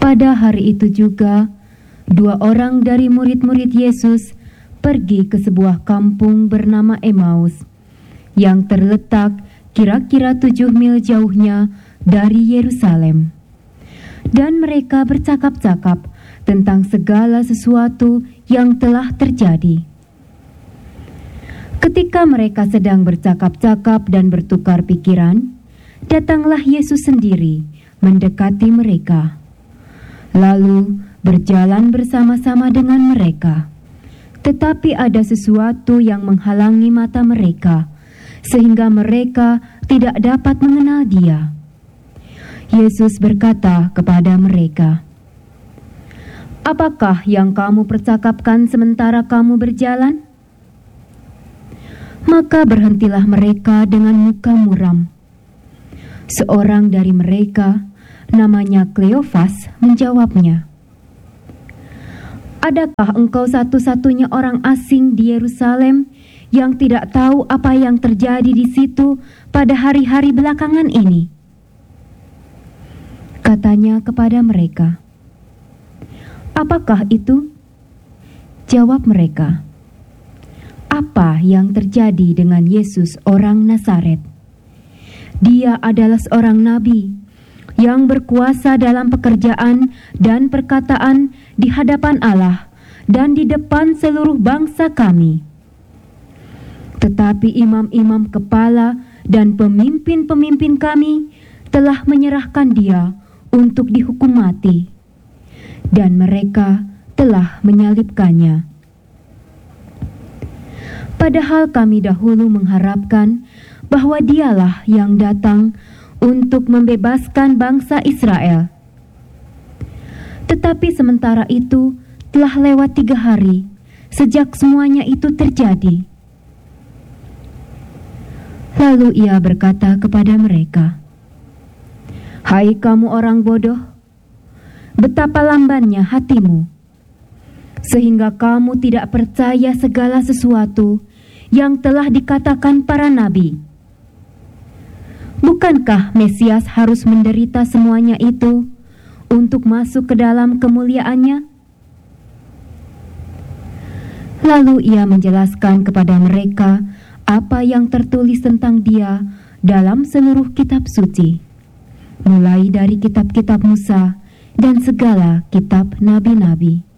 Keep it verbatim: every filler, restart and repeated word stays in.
Pada hari itu juga, dua orang dari murid-murid Yesus pergi ke sebuah kampung bernama Emmaus, yang terletak kira-kira tujuh mil jauhnya dari Yerusalem. Dan mereka bercakap-cakap tentang segala sesuatu yang telah terjadi. Ketika mereka sedang bercakap-cakap dan bertukar pikiran, datanglah Yesus sendiri mendekati mereka, lalu berjalan bersama-sama dengan mereka. Tetapi ada sesuatu yang menghalangi mata mereka, sehingga mereka tidak dapat mengenal Dia. Yesus berkata kepada mereka, "Apakah yang kamu percakapkan sementara kamu berjalan?" Maka berhentilah mereka dengan muka muram. Seorang dari mereka, namanya Kleofas, menjawabnya, "Adakah engkau satu-satunya orang asing di Yerusalem yang tidak tahu apa yang terjadi di situ pada hari-hari belakangan ini?" Katanya kepada mereka, "Apakah itu?" Jawab mereka, "Apa yang terjadi dengan Yesus orang Nazaret? Dia adalah seorang nabi yang berkuasa dalam pekerjaan dan perkataan di hadapan Allah dan di depan seluruh bangsa kami. Tetapi imam-imam kepala dan pemimpin-pemimpin kami telah menyerahkan Dia untuk dihukum mati, dan mereka telah menyalibkannya. Padahal kami dahulu mengharapkan bahwa Dialah yang datang untuk membebaskan bangsa Israel. Tetapi sementara itu telah lewat tiga hari sejak semuanya itu terjadi." Lalu Ia berkata kepada mereka, "Hai kamu orang bodoh, betapa lambannya hatimu, sehingga kamu tidak percaya segala sesuatu yang telah dikatakan para nabi. Bukankah Mesias harus menderita semuanya itu untuk masuk ke dalam kemuliaannya?" Lalu Ia menjelaskan kepada mereka apa yang tertulis tentang Dia dalam seluruh kitab suci, mulai dari kitab-kitab Musa dan segala kitab nabi-nabi.